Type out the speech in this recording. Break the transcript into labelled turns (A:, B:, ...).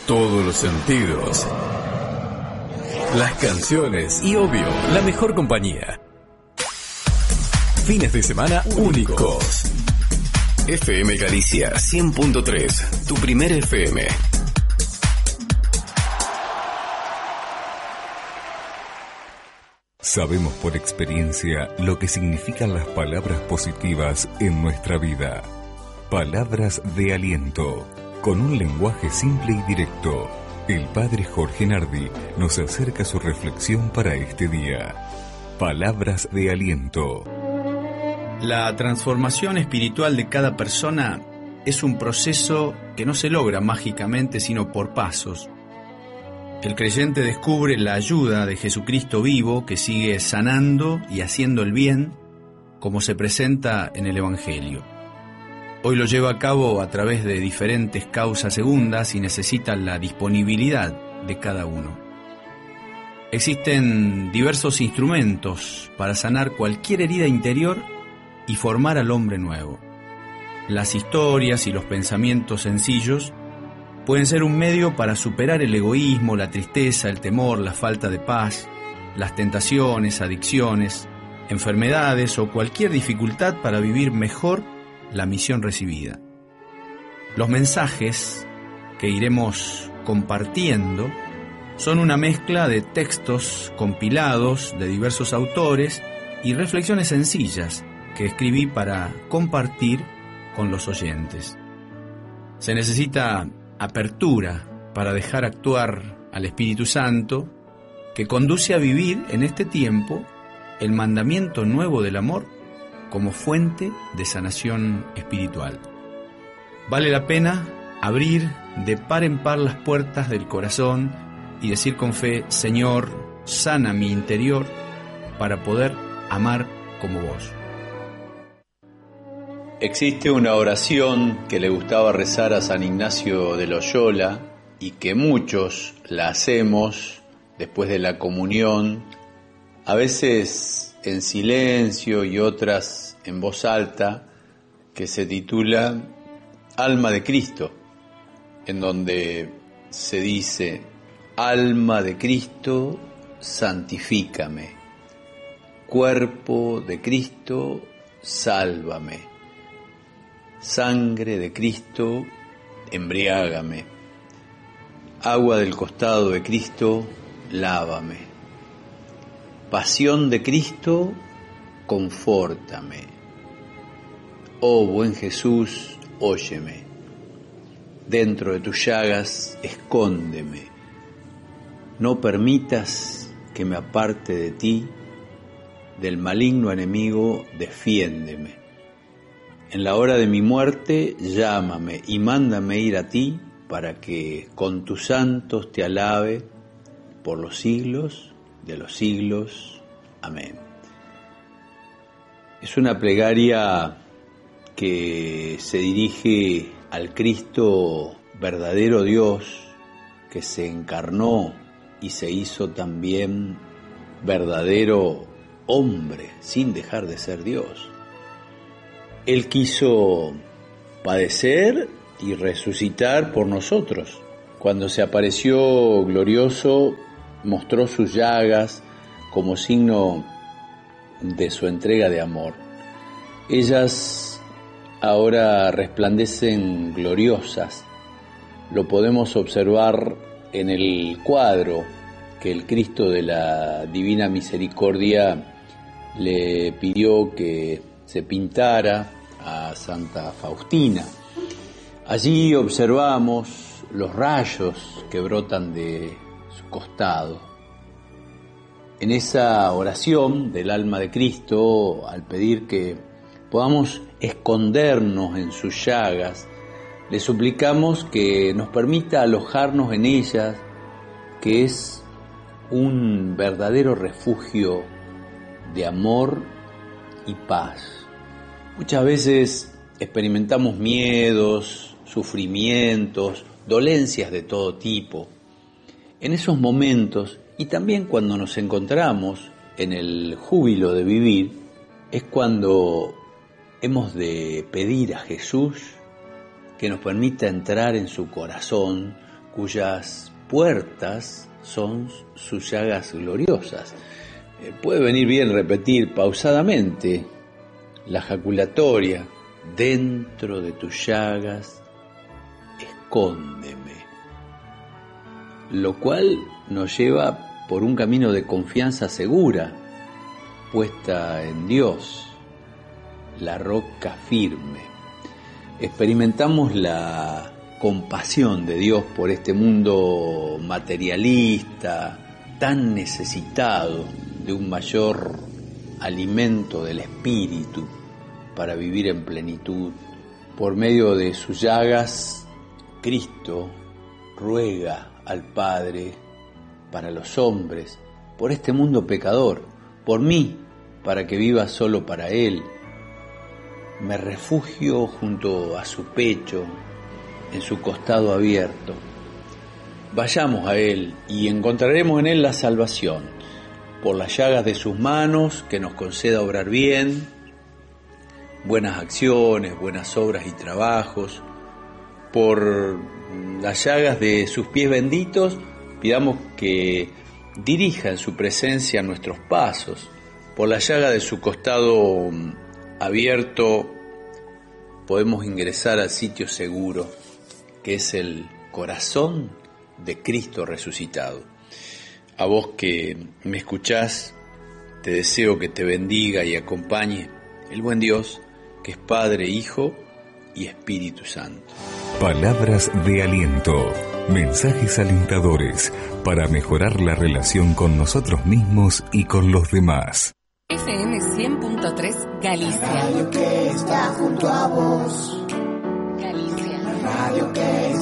A: todos los sentidos, las canciones y, obvio, la mejor compañía. Fines de semana únicos. FM Galicia 100.3, tu primer FM. Sabemos por experiencia lo que significan las palabras positivas en nuestra vida. Palabras de aliento, con un lenguaje simple y directo. El padre Jorge Nardi nos acerca su reflexión para este día. Palabras de aliento.
B: La transformación espiritual de cada persona es un proceso que no se logra mágicamente, sino por pasos. El creyente descubre la ayuda de Jesucristo vivo que sigue sanando y haciendo el bien, como se presenta en el Evangelio. Hoy lo lleva a cabo a través de diferentes causas segundas y necesita la disponibilidad de cada uno. Existen diversos instrumentos para sanar cualquier herida interior y formar al hombre nuevo. Las historias y los pensamientos sencillos pueden ser un medio para superar el egoísmo, la tristeza, el temor, la falta de paz, las tentaciones, adicciones, enfermedades o cualquier dificultad para vivir mejor la misión recibida. Los mensajes que iremos compartiendo son una mezcla de textos compilados de diversos autores y reflexiones sencillas que escribí para compartir con los oyentes. Se necesita apertura para dejar actuar al Espíritu Santo, que conduce a vivir en este tiempo el mandamiento nuevo del amor como fuente de sanación espiritual. Vale la pena abrir de par en par las puertas del corazón y decir con fe: Señor, sana mi interior para poder amar como vos.
C: Existe una oración que le gustaba rezar a San Ignacio de Loyola y que muchos la hacemos después de la comunión, a veces en silencio y otras en voz alta, que se titula Alma de Cristo, en donde se dice: Alma de Cristo, santifícame. Cuerpo de Cristo, sálvame. Sangre de Cristo, embriágame. Agua del costado de Cristo, lávame. Pasión de Cristo, confórtame. Oh buen Jesús, óyeme. Dentro de tus llagas, escóndeme. No permitas que me aparte de ti, del maligno enemigo, defiéndeme. En la hora de mi muerte, llámame y mándame ir a ti para que con tus santos te alabe por los siglos de los siglos. Amén. Es una plegaria que se dirige al Cristo verdadero Dios, que se encarnó y se hizo también verdadero hombre sin dejar de ser Dios. Él quiso padecer y resucitar por nosotros. Cuando se apareció glorioso, mostró sus llagas como signo de su entrega de amor. Ellas ahora resplandecen gloriosas. Lo podemos observar en el cuadro que el Cristo de la Divina Misericordia le pidió que se pintara a Santa Faustina. Allí observamos los rayos que brotan de su costado. En esa oración del alma de Cristo, al pedir que podamos escondernos en sus llagas, le suplicamos que nos permita alojarnos en ellas, que es un verdadero refugio de amor y paz. Muchas veces experimentamos miedos, sufrimientos, dolencias de todo tipo. En esos momentos, y también cuando nos encontramos en el júbilo de vivir, es cuando hemos de pedir a Jesús que nos permita entrar en su corazón cuyas puertas son sus llagas gloriosas. Puede venir bien repetir pausadamente la jaculatoria: dentro de tus llagas, escóndeme. Lo cual nos lleva por un camino de confianza segura, puesta en Dios, la roca firme. Experimentamos la compasión de Dios por este mundo materialista, tan necesitado de un mayor alimento del espíritu para vivir en plenitud. Por medio de sus llagas, Cristo ruega al Padre para los hombres, por este mundo pecador, por mí, para que viva solo para Él. Me refugio junto a su pecho, en su costado abierto. Vayamos a Él y encontraremos en Él la salvación, por las llagas de sus manos, que nos conceda obrar bien, buenas acciones, buenas obras y trabajos. Por las llagas de sus pies benditos, pidamos que dirija en su presencia nuestros pasos. Por la llaga de su costado abierto, podemos ingresar al sitio seguro, que es el corazón de Cristo resucitado. A vos que me escuchás, te deseo que te bendiga y acompañe el buen Dios, que es Padre, Hijo y Espíritu Santo.
A: Palabras de aliento, mensajes alentadores para mejorar la relación con nosotros mismos y con los demás.
D: FM 100.3 Galicia.
E: La radio que está junto a vos.
D: Galicia.
E: La radio que